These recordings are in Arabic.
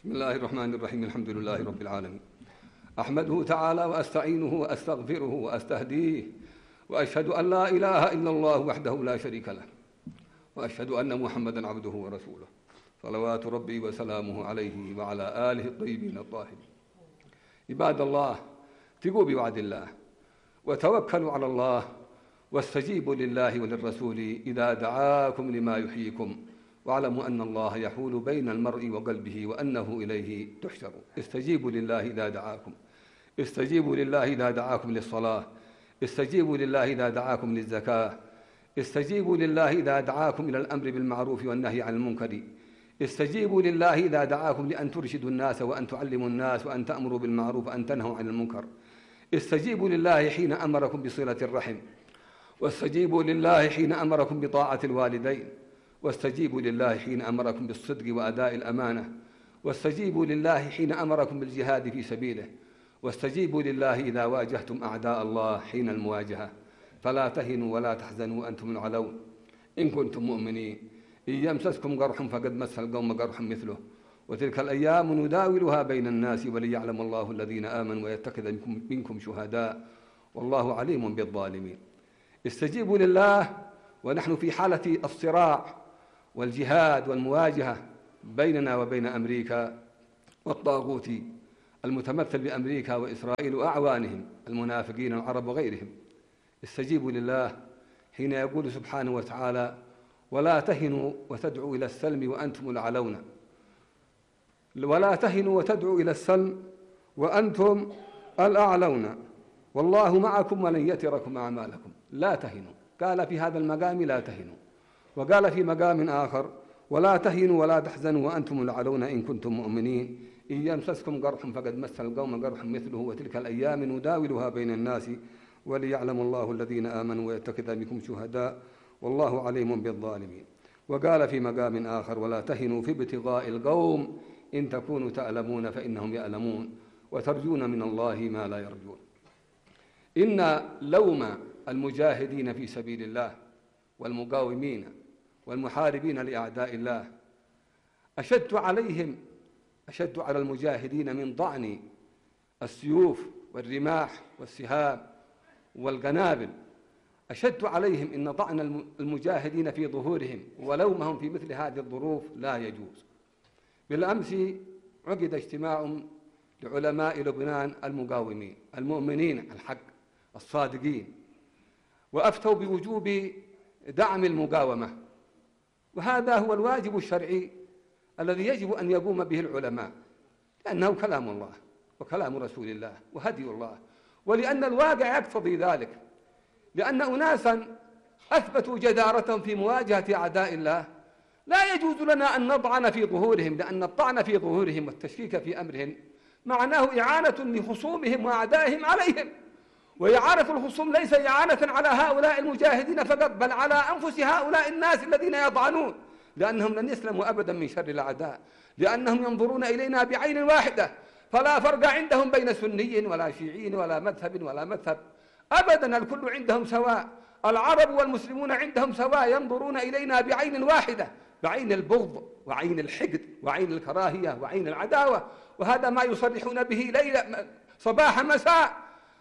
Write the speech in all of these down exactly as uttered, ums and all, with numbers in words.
بسم الله الرحمن الرحيم. الحمد لله رب العالمين، أحمده تعالى وأستعينه وأستغفره وأستهديه، وأشهد أن لا إله إلا الله وحده لا شريك له، وأشهد أن محمدا عبده ورسوله، صلوات ربي وسلامه عليه وعلى آله الطيبين الطاهرين. عباد الله، ثقوا بوعد الله وتوكلوا على الله، واستجيبوا لله وللرسول إذا دعاكم لما يحييكم، واعلموا أن الله يحول بين المرء وقلبه وأنه إليه تحشرون. استجيبوا لله إذا دعاكم، استجيبوا لله إذا دعاكم للصلاة، استجيبوا لله إذا دعاكم للزكاة، استجيبوا لله إذا دعاكم إلى الأمر بالمعروف والنهي عن المنكر، استجيبوا لله إذا دعاكم لأن ترشدوا الناس وأن تعلموا الناس وأن تأمروا بالمعروف وأن تنهوا عن المنكر، استجيبوا لله حين أمركم بصلة الرحم، واستجيبوا لله حين أمركم بطاعة الوالدين، واستجيبوا لله حين أمركم بالصدق وأداء الأمانة، واستجيبوا لله حين أمركم بالجهاد في سبيله، واستجيبوا لله إذا واجهتم أعداء الله حين المواجهة، فلا تهنوا ولا تحزنوا وأنتم الأعلون إن كنتم مؤمنين. إن يمسسكم قرح فقد مس القوم قرح مثله، وتلك الأيام نداولها بين الناس وليعلم الله الذين آمنوا ويتخذ منكم شهداء والله عليم بالظالمين. استجيبوا لله ونحن في حالة الصراع والجهاد والمواجهة بيننا وبين أمريكا والطاغوت المتمثل بأمريكا وإسرائيل وأعوانهم المنافقين العرب وغيرهم. استجيبوا لله حين يقول سبحانه وتعالى: ولا تهنوا وتدعوا إلى السلم وأنتم الأعلون، ولا تهنوا وتدعوا إلى السلم وأنتم الأعلون والله معكم ولن يتركم أعمالكم. لا تهنوا، قال في هذا المقام لا تهنوا، وقال في مقام آخر: ولا تهنوا ولا تحزنوا وأنتم الأعلون إن كنتم مؤمنين. إن يمسسكم قرح فقد مس القوم قرح مثله، وتلك الأيام نداولها بين الناس وليعلم الله الذين آمنوا ويتخذ منكم شهداء والله عليم بالظالمين. وقال في مقام آخر: ولا تهنوا في ابتغاء القوم إن تكونوا تألمون فإنهم يألمون وترجون من الله ما لا يرجون. إن لوم المجاهدين في سبيل الله والمقاومين والمحاربين لأعداء الله أشد عليهم أشد على المجاهدين من ضعن السيوف والرماح والسهام والقنابل. أشد عليهم إن ضعن المجاهدين في ظهورهم ولومهم في مثل هذه الظروف لا يجوز. بالأمس عقد اجتماع لعلماء لبنان المقاومين المؤمنين الحق الصادقين، وأفتوا بوجوب دعم المقاومة، وهذا هو الواجب الشرعي الذي يجب أن يقوم به العلماء، لأنه كلام الله وكلام رسول الله وهدي الله، ولأن الواقع يقتضي ذلك، لأن أناسا أثبتوا جدارة في مواجهة أعداء الله لا يجوز لنا أن نطعن في ظهورهم، لأن الطعن في ظهورهم والتشكيك في أمرهم معناه إعانة لخصومهم وأعدائهم عليهم، وإعانة الخصوم ليس إعانة على هؤلاء المجاهدين فقط، بل على أنفس هؤلاء الناس الذين يطعنون، لأنهم لن يسلموا أبدا من شر الأعداء، لأنهم ينظرون إلينا بعين واحدة، فلا فرق عندهم بين سني ولا شيعي ولا مذهب ولا مذهب أبدا، الكل عندهم سواء، العرب والمسلمون عندهم سواء، ينظرون إلينا بعين واحدة، بعين البغض وعين الحقد وعين الكراهية وعين العداوة، وهذا ما يصرحون به ليلة صباح مساء.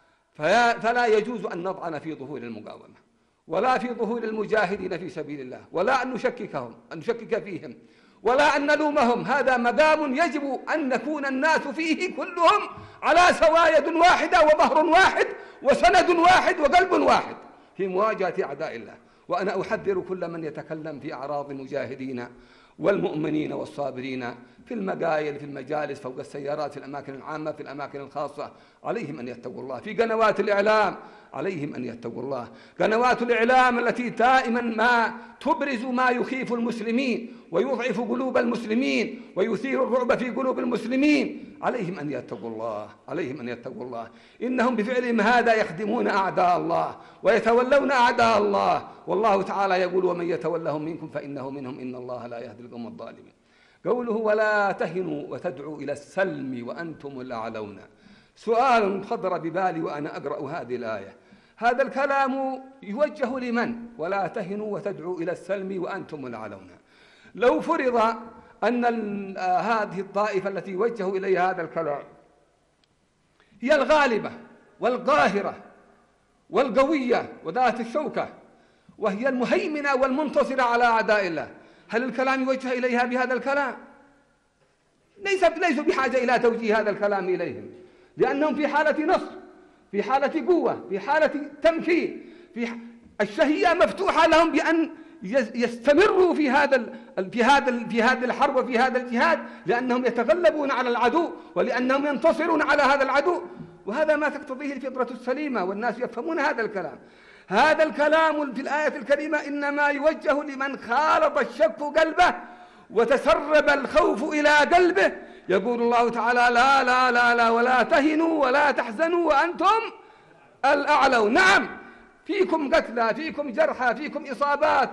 فلا يجوز أن نطعن في ظهور المقاومة ولا في ظهور المجاهدين في سبيل الله، ولا أن نشككهم أن نشكك فيهم، ولا أن نلومهم. هذا مقام يجب أن نكون الناس فيه كلهم على سواء، يد واحدة وظهر واحد وسند واحد وقلب واحد في مواجهة أعداء الله. وأنا أحذر كل من يتكلم في أعراض المجاهدين والمؤمنين والصابرين في المقايل في المجالس فوق السيارات في الأماكن العامة في الأماكن الخاصة، عليهم أن يتقوا الله. في قنوات الإعلام عليهم أن يتقوا الله، قنوات الإعلام التي دائما ما تبرز ما يخيف المسلمين ويضعف قلوب المسلمين ويثير الرعب في قلوب المسلمين، عليهم أن يتقوا الله، عليهم أن يتقوا الله. إنهم بفعلهم هذا يخدمون أعداء الله ويتولون أعداء الله، والله تعالى يقول: ومن يتولهم منكم فإنه منهم إن الله لا يهدي القوم الظالمين. قوله: ولا تهنوا وتدعوا إلى السلم وأنتم الأعلون، سؤال خطر ببالي وأنا أقرأ هذه الآية. هذا الكلام يوجه لمن؟ ولا تهنوا وتدعوا إلى السلم وأنتم الأعلون. لو فرض أن هذه الطائفة التي وجهوا إليها هذا الكلام هي الغالبة والقاهرة والقوية وذات الشوكة، وهي المهيمنة والمنتصرة على أعداء الله. هل الكلام يوجه إليها بهذا الكلام؟ ليس ليسوا بحاجة إلى توجيه هذا الكلام إليهم، لأنهم في حالة نصر، في حالة قوة، في حالة تمكين، في الشهية مفتوحة لهم بأن يستمروا في هذا في هذا في هذه الحرب وفي هذا الجهاد، لأنهم يتغلبون على العدو ولأنهم ينتصرون على هذا العدو. وهذا ما تقتضيه الفطرة السليمة، والناس يفهمون هذا الكلام. هذا الكلام في الآية الكريمة إنما يوجه لمن خالط الشك قلبه وتسرب الخوف إلى قلبه. يقول الله تعالى: لا لا لا لا ولا تهنوا ولا تحزنوا وأنتم الأعلون. نعم، فيكم قتلى، فيكم جرحى، فيكم إصابات،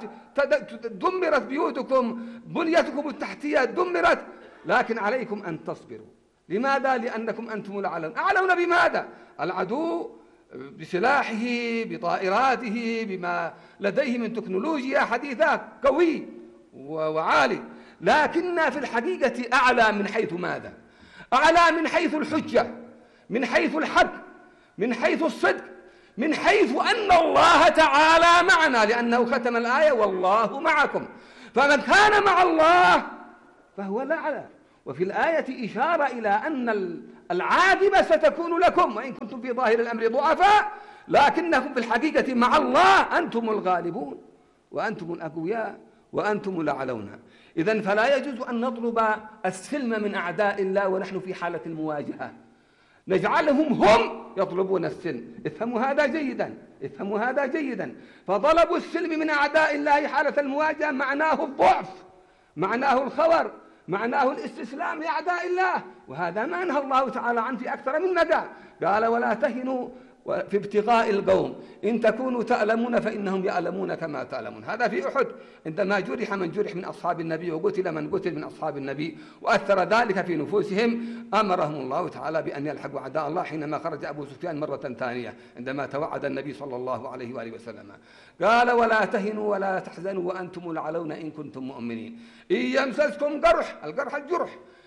دمرت بيوتكم، بنيتكم التحتية دمرت، لكن عليكم أن تصبروا. لماذا؟ لأنكم أنتم الأعلون. أعلون بماذا؟ العدو بسلاحه، بطائراته، بما لديه من تكنولوجيا حديثة قوي وعالي، لكننا في الحقيقة أعلى من حيث ماذا؟ أعلى من حيث الحجة، من حيث الحق، من حيث الصدق، من حيث أن الله تعالى معنا، لأنه ختم الآية: والله معكم. فمن كان مع الله فهو الأعلى. وفي الآية إشارة إلى أن العاقبة ستكون لكم، وإن كنتم في ظاهر الأمر ضعفاء، لكنكم في الحقيقة مع الله أنتم الغالبون وأنتم الأقوياء وأنتم الأعلون. إذن فلا يجوز أن نطلب السلم من أعداء الله ونحن في حالة المواجهة، نجعلهم هم يطلبون السلم. افهموا هذا جيدا، افهموا هذا جيدا. فطلب السلم من أعداء الله حالة المواجهة معناه الضعف، معناه الخور، معناه الاستسلام لأعداء الله، وهذا ما نهى الله تعالى عنه في أكثر من مكان. قال: ولا تهنوا في ابتغاء القوم إن تكونوا تألمون فإنهم يألمون كما تألمون. هذا في أحد عندما جرح من جرح من أصحاب النبي وقتل من قتل من أصحاب النبي وأثر ذلك في نفوسهم، أمرهم الله تعالى بأن يلحقوا أعداء الله حينما خرج أبو سفيان مرة ثانية عندما توعد النبي صلى الله عليه وآله وسلم. قال: ولا تهنوا ولا تحزنوا وأنتم الأعلون إن كنتم مؤمنين. إن يمسسكم قرح، القرح الجرح،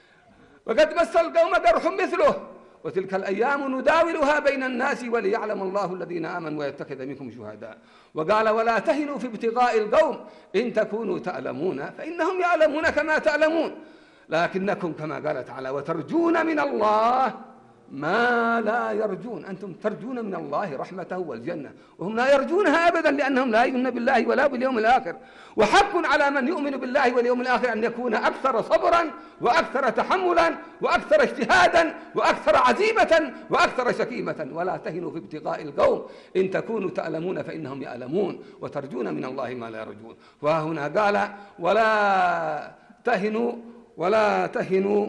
وقد مس القوم قرح مثله، وتلك الأيام نداولها بين الناس وليعلم الله الذين آمنوا ويتخذ منكم شهداء. وقال: ولا تهنوا في ابتغاء القوم إن تكونوا تألمون فإنهم يعلمون كما تألمون، لكنكم كما قال تعالى: وترجون من الله ما لا يرجون. أنتم ترجون من الله رحمته والجنة، وهم لا يرجونها أبدا لأنهم لا يؤمنون بالله ولا باليوم الآخر. وحق على من يؤمن بالله واليوم الآخر أن يكون أكثر صبرا وأكثر تحملا وأكثر اجتهادا وأكثر عزيمة وأكثر شكيمة. ولا تهنوا في ابتغاء القوم إن تكونوا تألمون فإنهم يألمون وترجون من الله ما لا يرجون. وهنا قال: ولا تهنوا ولا تهنوا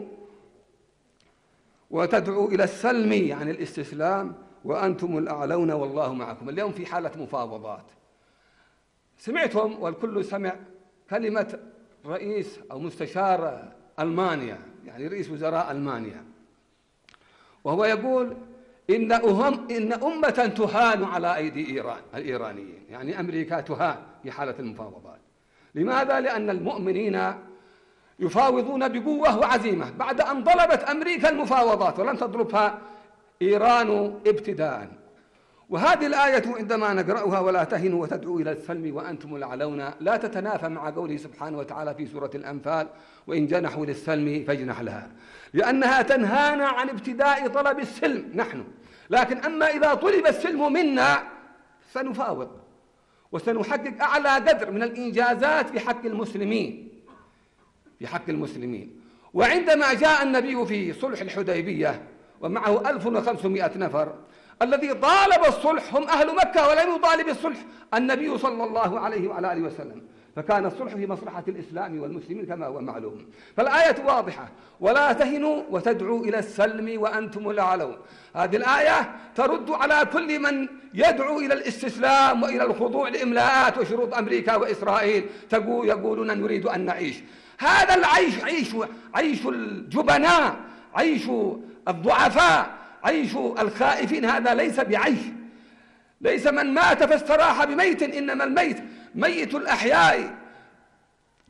وتدعوا إلى السلم، يعني الاستسلام، وأنتم الأعلون والله معكم. اليوم في حالة مفاوضات. سمعتم والكل سمع كلمة رئيس أو مستشار ألمانيا، يعني رئيس وزراء ألمانيا، وهو يقول إن أهم إن أمة تهان على أيدي إيران الإيرانيين، يعني أمريكا تهان في حالة المفاوضات. لماذا؟ لأن المؤمنين يفاوضون بقوة وعزيمة بعد أن طلبت أمريكا المفاوضات ولم تطلبها إيران ابتداء. وهذه الآية عندما نقرأها: ولا تهنوا وتدعوا إلى السلم وأنتم الأعلون، لا تتنافى مع قوله سبحانه وتعالى في سورة الأنفال: وإن جنحوا للسلم فاجنح لها، لأنها تنهانا عن ابتداء طلب السلم نحن. لكن أما إذا طلب السلم منا سنفاوض وسنحقق أعلى قدر من الإنجازات في حق المسلمين في حق المسلمين. وعندما جاء النبي في صلح الحديبية ومعه ألف وخمسمائة نفر، الذي طالب الصلح هم أهل مكة ولم يطالب الصلح النبي صلى الله عليه وعلى آله وسلم، فكان الصلح في مصلحة الإسلام والمسلمين كما هو معلوم. فالآية واضحة: ولا تهنوا وتدعوا إلى السلم وأنتم الأعلون. هذه الآية ترد على كل من يدعو إلى الاستسلام وإلى الخضوع لإملاءات وشروط أمريكا وإسرائيل، تقول يقولون نريد أن نعيش. هذا العيش عيش عيش الجبناء، عيش الضعفاء، عيش الخائفين. هذا ليس بعيش، ليس من مات فاستراح بميت، إنما الميت ميت الأحياء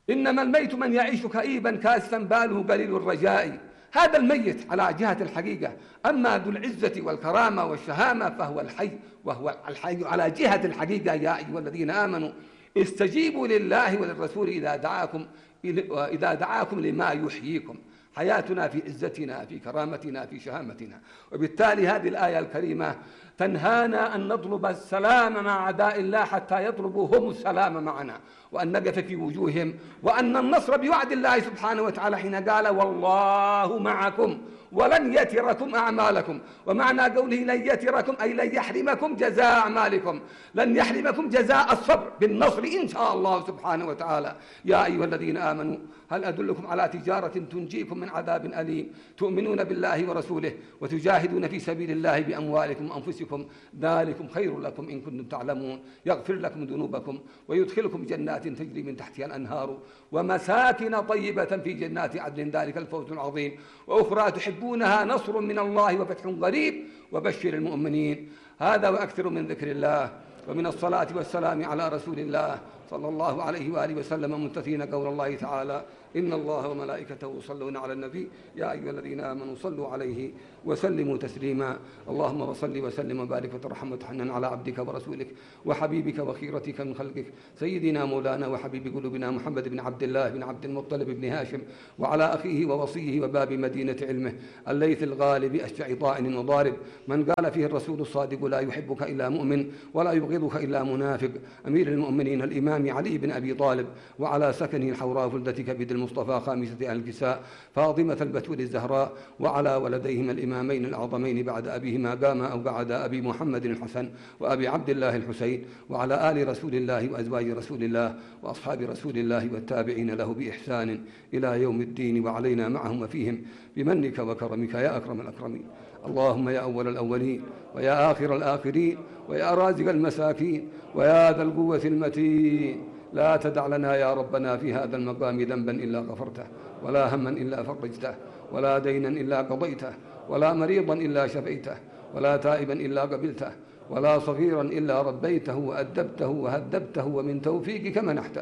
إنما الميت من يعيش كئيبا كاسفا باله قليل الرجاء، هذا الميت على جهة الحقيقة. أما ذو العزة والكرامة والشهامة فهو الحي، وهو الحي على جهة الحقيقة. يا أيها الذين آمنوا استجيبوا لله وللرسول إذا دعاكم إذا دعاكم لما يحييكم. حياتنا في عزتنا، في كرامتنا، في شهامتنا. وبالتالي هذه الآية الكريمة تنهانا أن نطلب السلام مع أعداء الله حتى يطلبوا هم السلام معنا، وأن نقف في وجوههم، وأن النصر بوعد الله سبحانه وتعالى حين قال والله معكم ولن يتركم أعمالكم. ومعنى قوله لن يتركم أي لن يحرمكم جزاء أعمالكم، لن يحرمكم جزاء الصبر بالنصر إن شاء الله سبحانه وتعالى. يا أيها الذين آمنوا هل أدلكم على تجارة تنجيكم من عذاب أليم تؤمنون بالله ورسوله وتجاهدون في سبيل الله بأموالكم وأنفسكم ذلكم خير لكم إن كنتم تعلمون يغفر لكم ذنوبكم ويدخلكم جنات تجري من تحتها الأنهار ومساكن طيبة في جنات عدن ذلك الفوز العظيم وأخرى تحبونها نصر من الله وفتح قريب وبشر المؤمنين. هذا وأكثر من ذكر الله ومن الصلاة والسلام على رسول الله صلى الله عليه وآله وسلم ممتثلين قول الله تعالى إن الله وملائكته يصلون على النبي يا أيها الذين آمنوا صلوا عليه وسلموا تسليما. اللهم صل وسلم وبارك وترحم وتحنن على عبدك ورسولك وحبيبك وخيرتك من خلقك سيدنا مولانا وحبيب قلوبنا محمد بن عبد الله بن عبد المطلب بن هاشم وعلى أخيه ووصيه وباب مدينة علمه الليث الغالب أشجع طائن وضارب من قال فيه الرسول الصادق لا يحبك إلا مؤمن ولا يبغضك إلا منافق أمير المؤمنين الإمام علي بن أبي طالب وعلى سكنه الحوراء فلدة كبد المصطفى خامسة أهل الكساء فاطمة البتول الزهراء وعلى ولديهما الإمامين الأعظمين بعد أبيهما قام أو بعد أبي محمد الحسن وأبي عبد الله الحسين وعلى آل رسول الله وأزواج رسول الله وأصحاب رسول الله والتابعين له بإحسان إلى يوم الدين وعلينا معهم وفيهم بمنك وكرمك يا أكرم الأكرمين. اللهم يا أول الأولين ويا آخر الآخرين ويا رازق المساكين ويا ذا القوة المتين لا تدع لنا يا ربنا في هذا المقام ذنبا إلا غفرته ولا هما إلا فرجته ولا دينا إلا قضيته ولا مريضا إلا شفيته ولا تائبا إلا قبلته ولا صغيرا إلا ربيته وأدبته وهذبته ومن توفيقك منحته.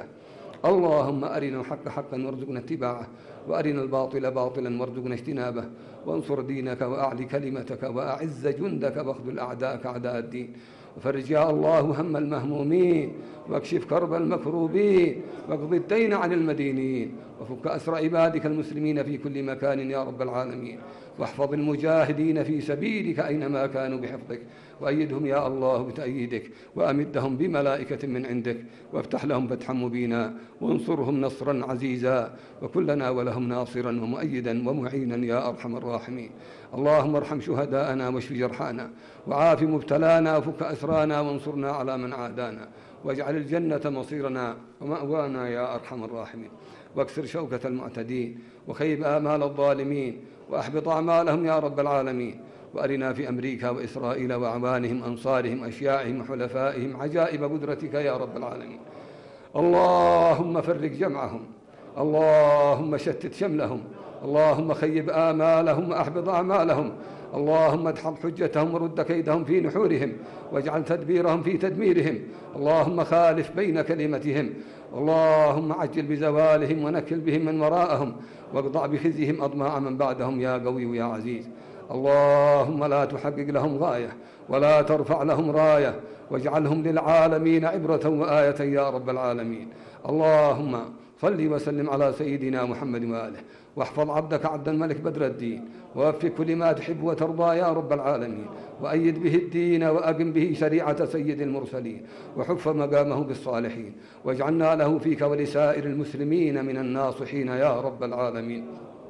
اللهم أرنا الحق حقا وارزقنا اتباعه وأرنا الباطل باطلا وارزقنا اجتنابه وانصر دينك وأعل كلمتك وأعز جندك واخذل أعداءك أعداء الدين وفرج يا الله هم المهمومين واكشف كرب المكروبين واقض الدين عن المدينين وفك أسر عبادك المسلمين في كل مكان يا رب العالمين واحفظ المجاهدين في سبيلك أينما كانوا بحفظك وأيدهم يا الله بتأييدك وأمدهم بملائكة من عندك وافتح لهم فتحا مبينا وانصرهم نصرا عزيزا وكلنا ولهم ناصرا ومؤيدا ومعينا يا أرحم الراحمين. اللهم ارحم شهداءنا واشف جرحانا وعاف مبتلانا وفك أسرانا وانصرنا على من عادانا واجعل الجنة مصيرنا ومأوانا يا أرحم الراحمين واكسر شوكة المعتدين وخيب آمال الظالمين وأحبط أعمالهم يا رب العالمين. وأرنا في أمريكا وإسرائيل وأعوانهم أنصارهم أشياعهم وحلفائهم عجائب قدرتك يا رب العالمين. اللهم فرق جمعهم اللهم شتت شملهم اللهم خيب آمالهم وأحبط أعمالهم اللهم ادحض حجتهم ورد كيدهم في نحورهم واجعل تدبيرهم في تدميرهم اللهم خالف بين كلمتهم اللهم عجل بزوالهم ونكل بهم من وراءهم واقضع بخزيهم أضماع من بعدهم يا قوي يا عزيز. اللهم لا تحقق لهم غاية ولا ترفع لهم راية واجعلهم للعالمين عبرة وآية يا رب العالمين. اللهم صل وسلم على سيدنا محمد وآله واحفظ عبدك عبد الملك بدر الدين ووفق كل ما تحب وترضى يا رب العالمين وأيد به الدين وأقم به شريعة سيد المرسلين وحف مقامه بالصالحين واجعلنا له فيك ولسائر المسلمين من الناصحين يا رب العالمين.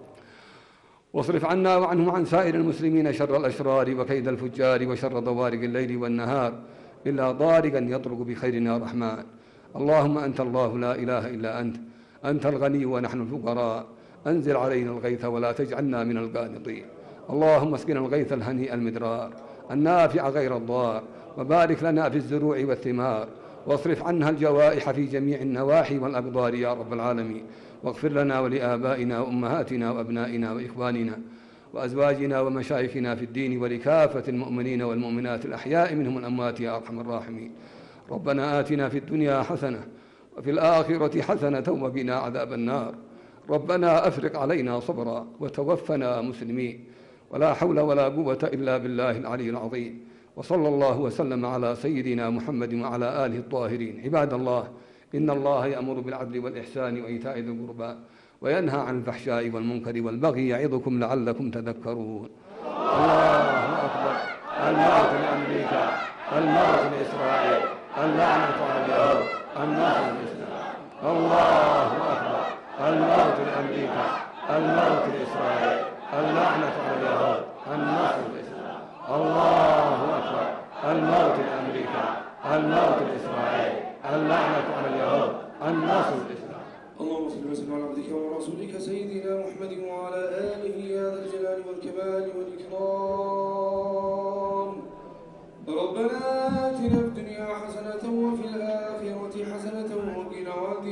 واصرف عنا وعنهم عن سائر المسلمين شر الأشرار وكيد الفجار وشر ضوارق الليل والنهار إلا ضارقا يطرق بخير يا رحمن. اللهم أنت الله لا إله إلا أنت أنت الغني ونحن الفقراء أنزل علينا الغيث ولا تجعلنا من القانطين. اللهم اسقنا الغيث الهنيء المدرار النافع غير الضار وبارك لنا في الزروع والثمار واصرف عنها الجوائح في جميع النواحي والأقدار يا رب العالمين. واغفر لنا ولآبائنا وأمهاتنا وأبنائنا وإخواننا وأزواجنا ومشايخنا في الدين ولكافة المؤمنين والمؤمنات الأحياء منهم الأموات يا أرحم الراحمين. ربنا آتنا في الدنيا حسنة وفي الآخرة حسنة وقنا عذاب النار. ربنا أفرغ علينا صبرا وتوفنا مسلمين، ولا حول ولا قوة إلا بالله العلي العظيم. وصلى الله وسلم على سيدنا محمد وعلى آله الطاهرين. عباد الله، إن الله يأمر بالعدل والإحسان وإيتاء ذي القربى وينهى عن الفحشاء والمنكر والبغي يعظكم لعلكم تذكرون. الله أكبر. الموت لأمريكا، الموت لإسرائيل، اللعنة على اليهود، النصر للإسلام. الله أكبر. الموت لأمريكا، الموت لإسرائيل، اللعنة على اليهود، النصر للإسلام. الله أكبر. الموت لأمريكا، الموت لإسرائيل، اللعنة على اليهود، النصر للإسلام. اللهم صل وسلم على عبدك ورسولك سيدنا محمد وعلى آله يا ذا الجلال والكمال والإكرام. ربنا آتنا في الدنيا حسنة وفي الآخرة حسنة وقنا عذاب